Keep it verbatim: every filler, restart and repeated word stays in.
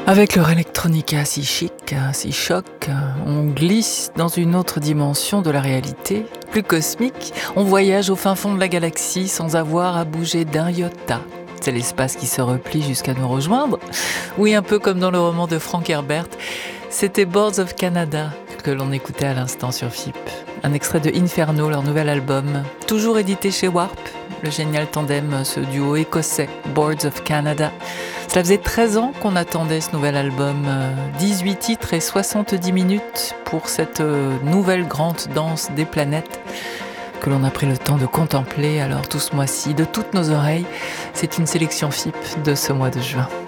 Avec leur electronica si chic, si choc, on glisse dans une autre dimension de la réalité, plus cosmique. On voyage au fin fond de la galaxie sans avoir à bouger d'un iota. C'est l'espace qui se replie jusqu'à nous rejoindre. Oui, un peu comme dans le roman de Frank Herbert. C'était Boards of Canada que l'on écoutait à l'instant sur F I P. Un extrait de Inferno, leur nouvel album, toujours édité chez Warp. Le génial tandem, ce duo écossais, Boards of Canada. Cela faisait treize ans qu'on attendait ce nouvel album, dix-huit titres et soixante-dix minutes pour cette nouvelle grande danse des planètes que l'on a pris le temps de contempler alors tout ce mois-ci, de toutes nos oreilles. C'est une sélection F I P de ce mois de juin.